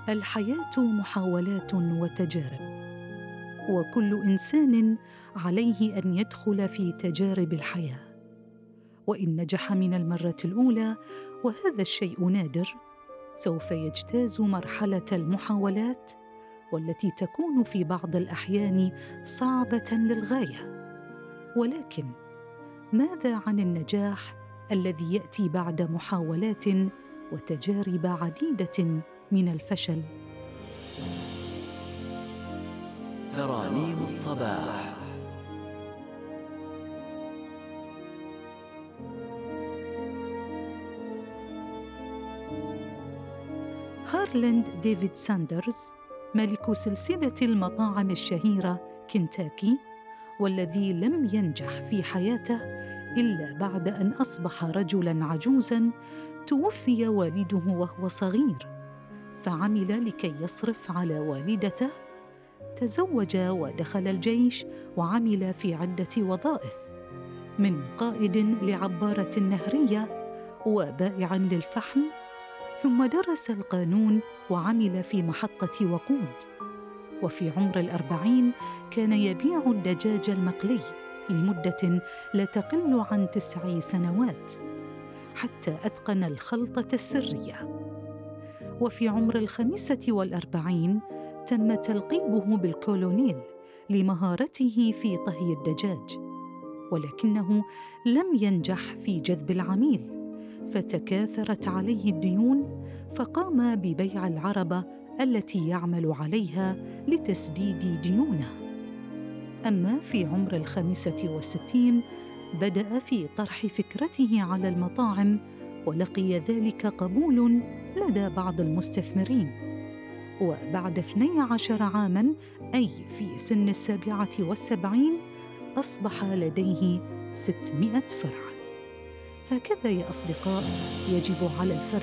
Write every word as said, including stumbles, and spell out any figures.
الحياة محاولات وتجارب، وكل إنسان عليه أن يدخل في تجارب الحياة، وإن نجح من المرة الأولى، وهذا الشيء نادر، سوف يجتاز مرحلة المحاولات، والتي تكون في بعض الأحيان صعبة للغاية. ولكن ماذا عن النجاح الذي يأتي بعد محاولات وتجارب عديدة من الفشل؟ ترانيم الصباح. هارلاند ديفيد ساندرز، ملك سلسلة المطاعم الشهيرة كنتاكي، والذي لم ينجح في حياته إلا بعد أن أصبح رجلاً عجوزاً، توفي والده وهو صغير، فعمل لكي يصرف على والدته. تزوج ودخل الجيش، وعمل في عدة وظائف، من قائد لعبارة نهرية وبائع للفحم، ثم درس القانون وعمل في محطة وقود. وفي عمر الأربعين كان يبيع الدجاج المقلي لمدة لا تقل عن تسع سنوات، حتى أتقن الخلطة السرية. وفي عمر الخامسة والأربعين تم تلقيبه بالكولونيل لمهارته في طهي الدجاج، ولكنه لم ينجح في جذب العميل، فتكاثرت عليه الديون، فقام ببيع العربة التي يعمل عليها لتسديد ديونه. أما في عمر الخامسة والستين بدأ في طرح فكرته على المطاعم، ولقي ذلك قبول لدى بعض المستثمرين. وبعد اثني عشر عاماً، أي في سن السابعة والسبعين، أصبح لديه ستمائة فرع. هكذا يا أصدقاء يجب على الفرد